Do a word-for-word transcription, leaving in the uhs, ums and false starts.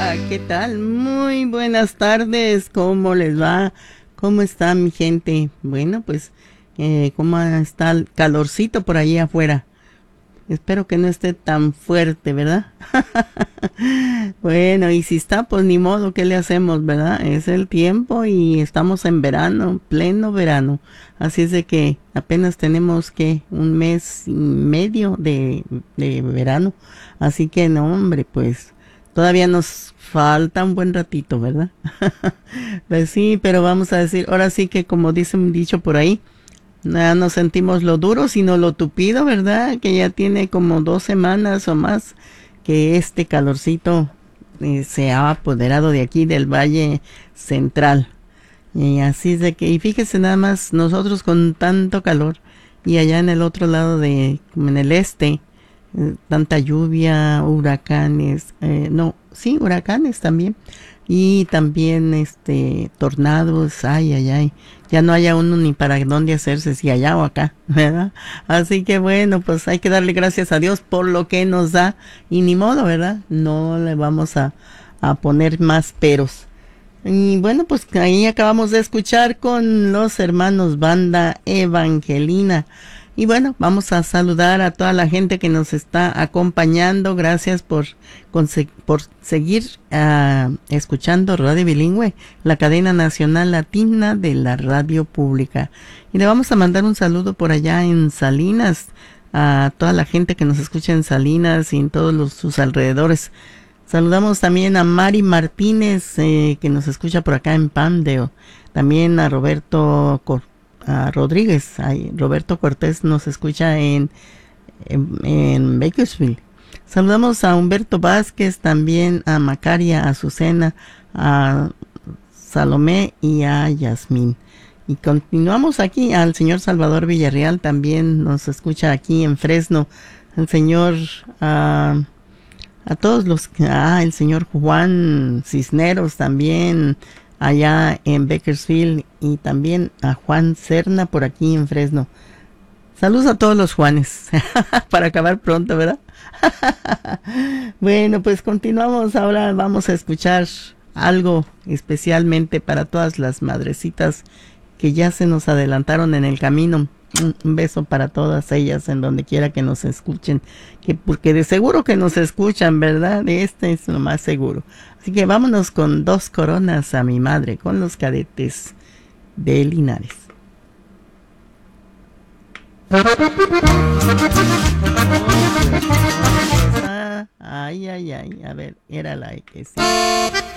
Hola, ¿qué tal? Muy buenas tardes, ¿cómo les va? ¿Cómo está mi gente? Bueno, pues, eh, ¿cómo está el calorcito por ahí afuera? Espero que no esté tan fuerte, ¿verdad? Bueno, y si está, pues ni modo, ¿qué le hacemos, verdad? Es el tiempo y estamos en verano, pleno verano. Así es de que apenas tenemos que un mes y medio de, de verano. Así que no, hombre, pues todavía nos falta un buen ratito, ¿verdad? Pues sí, pero vamos a decir, ahora sí que como dice un dicho por ahí, ya no sentimos lo duro, sino lo tupido, ¿verdad? Que ya tiene como dos semanas o más que este calorcito eh, se ha apoderado de aquí del Valle Central. Y así es de que, y fíjese nada más, nosotros con tanto calor y allá en el otro lado de, como en el este, eh, tanta lluvia, huracanes, eh, no, sí, huracanes también, y también este tornados, ay, ay, ay, ya no haya uno ni para dónde hacerse, si allá o acá, ¿verdad? Así que bueno, pues hay que darle gracias a Dios por lo que nos da, y ni modo, ¿verdad? No le vamos a, a poner más peros. Y bueno, pues ahí acabamos de escuchar con los hermanos Banda Evangelina. Y bueno, vamos a saludar a toda la gente que nos está acompañando. Gracias por, conse- por seguir uh, escuchando Radio Bilingüe, la cadena nacional latina de la radio pública. Y le vamos a mandar un saludo por allá en Salinas, a toda la gente que nos escucha en Salinas y en todos los, sus alrededores. Saludamos también a Mari Martínez, eh, que nos escucha por acá en Pandeo. También a Roberto Cor a Rodríguez. Ay, Roberto Cortés nos escucha en, en, en Bakersfield. Saludamos a Humberto Vázquez, también a Macaria Azucena, a Salomé y a Yasmín. Y continuamos aquí al señor Salvador Villarreal, también nos escucha aquí en Fresno. El señor... Uh, a todos los que, ah, el señor Juan Cisneros también allá en Bakersfield y también a Juan Cerna por aquí en Fresno. Saludos a todos los Juanes, para acabar pronto, ¿verdad? Bueno, pues continuamos, ahora vamos a escuchar algo especialmente para todas las madrecitas que ya se nos adelantaron en el camino. Un beso para todas ellas en donde quiera que nos escuchen, que porque de seguro que nos escuchan, ¿verdad? Este es lo más seguro. Así que vámonos con Dos Coronas a mi madre, con los Cadetes de Linares. Ay, ay, ay, a ver, era la que sí.